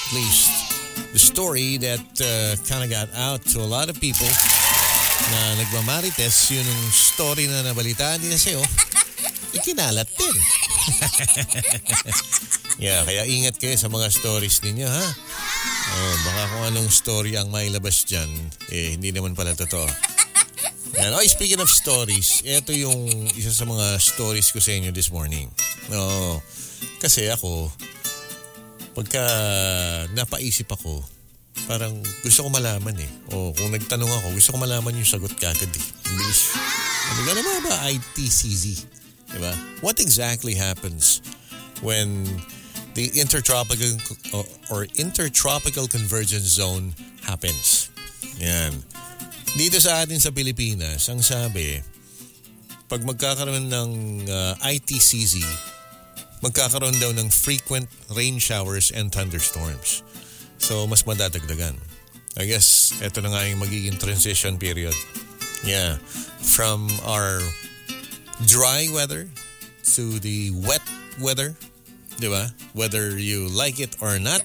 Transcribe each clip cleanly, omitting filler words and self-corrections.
At least the story that kind of got out to a lot of people na nagmamarites, yun yung story na nabalitaan din na sa'yo, ikinalat din. Yeah, kaya ingat kayo sa mga stories ninyo, ha? Oh, baka kung anong story ang mailabas dyan, hindi naman pala totoo. And, speaking of stories, ito yung isa sa mga stories ko sa inyo this morning. No, kasi ako, pagka napaisip ako, parang gusto ko malaman O kung nagtanong ako, gusto ko malaman yung sagot kagad Bilis. Ano ba ITCZ? Diba? What exactly happens when the intertropical convergence zone happens? Yan. Dito sa atin sa Pilipinas, ang sabi, pag magkakaroon ng ITCZ, magkakaroon daw ng frequent rain showers and thunderstorms. So, mas madadagdagan. I guess, eto na nga yung magiging transition period. Yeah. From our dry weather to the wet weather. Diba? Whether you like it or not.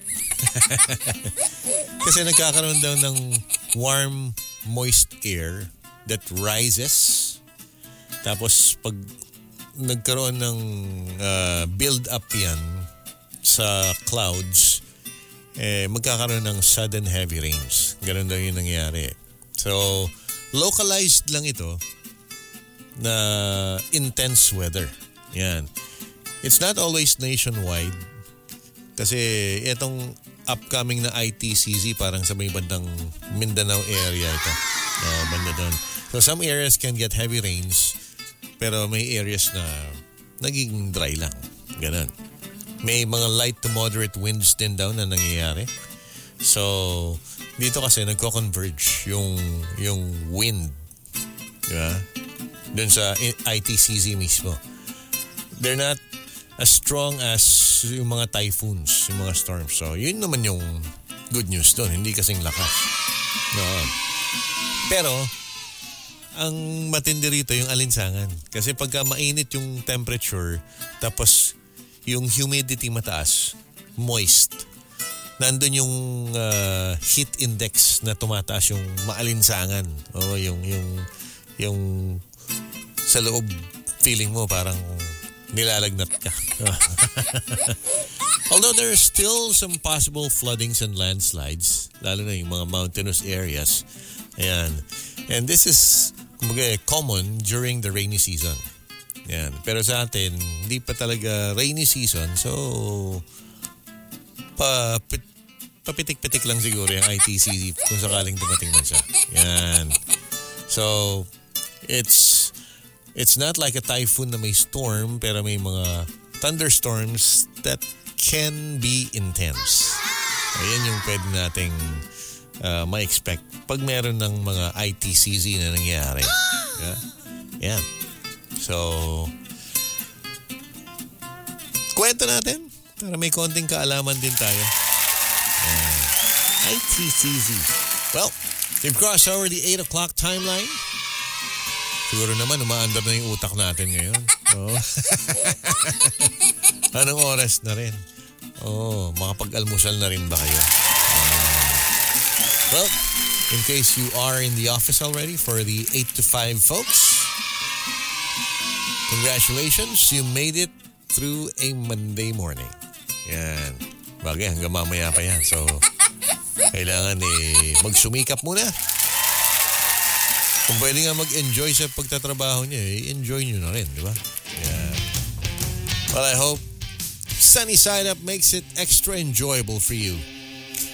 Kasi nagkakaroon daw ng warm, moist air that rises. Tapos, pag nagkaroon ng build-up yan sa clouds, magkakaroon ng sudden heavy rains. Ganun daw yung nangyayari. So, localized lang ito na intense weather. Yan. It's not always nationwide kasi itong upcoming na ITCZ parang sa may bandang Mindanao area ito. Banda doon. So, some areas can get heavy rains pero may areas na nagiging dry lang. Ganun. May mga light to moderate winds din daw na nangyayari. So, dito kasi nagko-converge yung wind. Diba? Doon sa ITCZ mismo. They're not as strong as yung mga typhoons, yung mga storms. So, yun naman yung good news doon. Hindi kasing lakas. No. Pero, ang matindi rito yung alinsangan. Kasi pagka mainit yung temperature, tapos yung humidity mataas, moist, nandun yung heat index na tumataas yung maalinsangan. O yung sa loob feeling mo parang nilalagnat ka. Although there are still some possible floodings and landslides, lalo na yung mga mountainous areas. Ayan. And this is common during the rainy season. Yan. Pero sa atin, hindi pa talaga rainy season. So, papitik-pitik lang siguro yung ITCZ kung sakaling dumating man siya. Yan. So, it's not like a typhoon na may storm, pero may mga thunderstorms that can be intense. Ayan yung pwede nating ma-expect pag meron ng mga ITCZ na nangyayari. Yeah? Yan. So, kwento natin para may konting kaalaman din tayo. ITCZ. Well, we've crossed over the 8 o'clock timeline. Siguro naman, umaandar na yung utak natin ngayon. Oh. Anong oras na rin? Makapag-almusal na rin ba kayo? Well, in case you are in the office already for the 8 to 5 folks, congratulations, you made it through a Monday morning. Yan. Bagay, hanggang mamaya pa yan. So, kailangan magsumikap muna. Kung pwede nga mag-enjoy sa pagtatrabaho niyo, enjoy nyo na rin, di ba? Yan. Well, I hope Sunny Side Up makes it extra enjoyable for you.